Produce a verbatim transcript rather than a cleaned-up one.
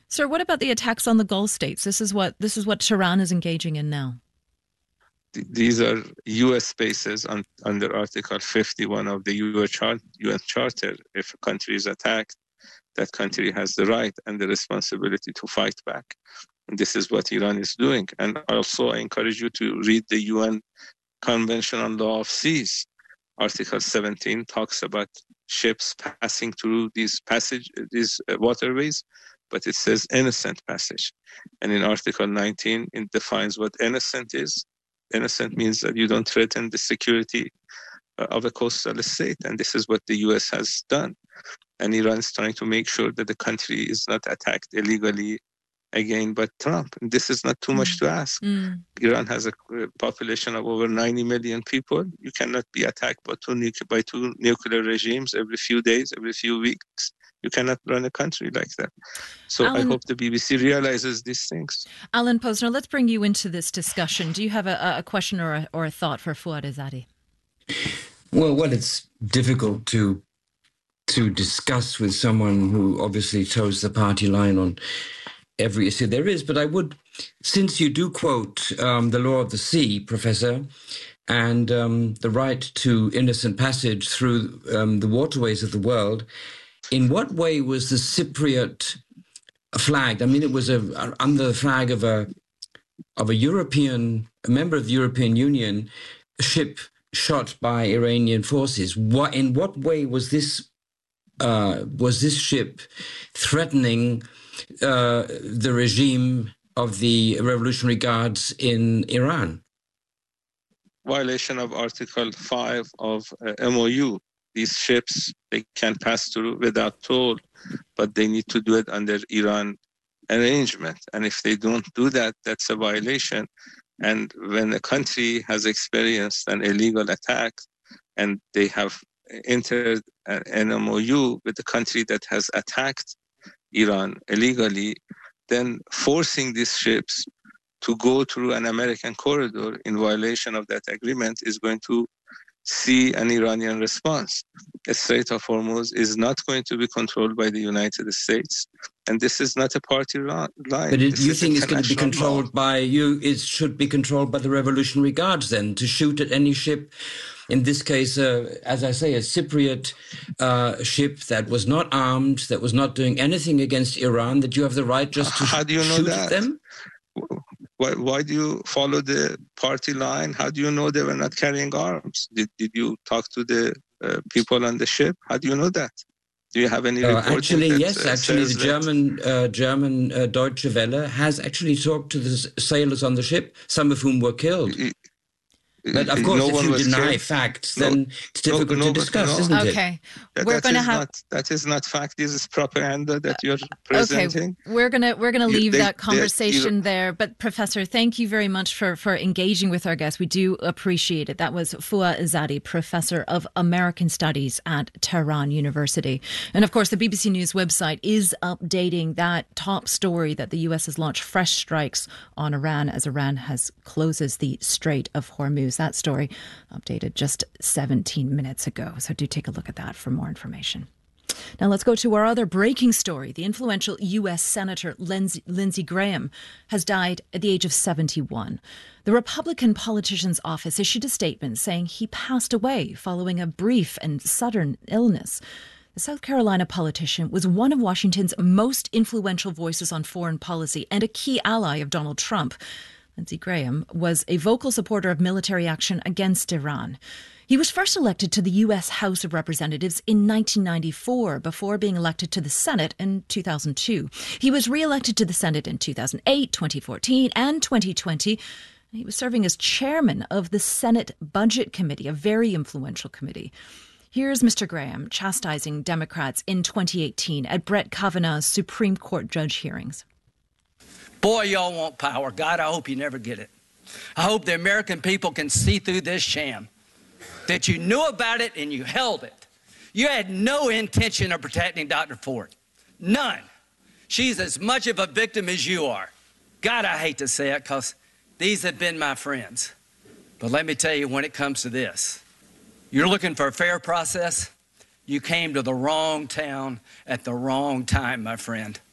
Sir, what about the attacks on the Gulf states? This is what this is what Tehran is engaging in now. These are U S bases on, under Article fifty-one of the U N Charter. If a country is attacked, that country has the right and the responsibility to fight back. And this is what Iran is doing. And also, I encourage you to read the U N Convention on Law of Seas. Article seventeen talks about ships passing through these passage, these waterways, but it says innocent passage. And in Article nineteen, it defines what innocent is. Innocent means that you don't threaten the security of a coastal state, and this is what the U S has done. And Iran is trying to make sure that the country is not attacked illegally again by Trump. And this is not too mm. much to ask. Mm. Iran has a population of over ninety million people. You cannot be attacked by two, nu- by two nuclear regimes every few days, every few weeks. You cannot run a country like that. So Alan, I hope the B B C realizes these things. Alan Posner, let's bring you into this discussion. Do you have a, a question or a, or a thought for Fouad Izzadi? Well, well, it's difficult to to discuss with someone who obviously toes the party line on every issue there is. But I would, since you do quote um, the law of the sea, Professor, and um, the right to innocent passage through um, the waterways of the world, in what way was the Cypriot flag? I mean, it was a, under the flag of a of a European, a member of the European Union, ship shot by Iranian forces. What, in what way was this uh, was this ship threatening uh, the regime of the Revolutionary Guards in Iran? Violation of Article five of uh, M O U. These ships, they can pass through without toll, but they need to do it under Iran arrangement. And if they don't do that, that's a violation. And when a country has experienced an illegal attack and they have entered an M O U with the country that has attacked Iran illegally, then forcing these ships to go through an American corridor in violation of that agreement is going to see an Iranian response. The Strait of Hormuz is not going to be controlled by the United States, and this is not a party line. But it, you think it's going to be controlled law. by you? It should be controlled by the Revolutionary Guards then, to shoot at any ship. In this case, uh, as I say, a Cypriot uh, ship that was not armed, that was not doing anything against Iran, that you have the right just to How do you know shoot that? at them? Why, why do you follow the party line? How do you know they were not carrying arms? Did, did you talk to the uh, people on the ship? How do you know that? Do you have any uh, reporting? Actually, that, yes. Uh, actually, the that... German uh, German uh, Deutsche Welle has actually talked to the sailors on the ship, some of whom were killed. It, But of course, no if you deny killed. facts, then no, it's difficult no, no, to discuss, no. isn't okay. it? Okay, that, we're that going to have not, that is not fact. This is propaganda that you're presenting. Okay, we're gonna we're gonna leave you, they, that conversation they, there. But Professor, thank you very much for for engaging with our guests. We do appreciate it. That was Fouad Izzadi, Professor of American Studies at Tehran University, and of course, the B B C News website is updating that top story that the U S has launched fresh strikes on Iran as Iran has closes the Strait of Hormuz. That story updated just seventeen minutes ago. So do take a look at that for more information. Now let's go to our other breaking story. The influential U S Senator Lindsey, Lindsey Graham has died at the age of seventy-one. The Republican politician's office issued a statement saying he passed away following a brief and sudden illness. The South Carolina politician was one of Washington's most influential voices on foreign policy and a key ally of Donald Trump. Lindsey Graham was a vocal supporter of military action against Iran. He was first elected to the U S House of Representatives in nineteen ninety-four before being elected to the Senate in two thousand two. He was re-elected to the Senate in two thousand eight, twenty fourteen and twenty twenty. He was serving as chairman of the Senate Budget Committee, a very influential committee. Here's Mister Graham chastising Democrats in twenty eighteen at Brett Kavanaugh's Supreme Court judge hearings. Boy, y'all want power. God, I hope you never get it. I hope the American people can see through this sham, that you knew about it and you held it. You had no intention of protecting Doctor Ford. None. She's as much of a victim as you are. God, I hate to say it because these have been my friends. But let me tell you, when it comes to this, you're looking for a fair process, you came to the wrong town at the wrong time, my friend.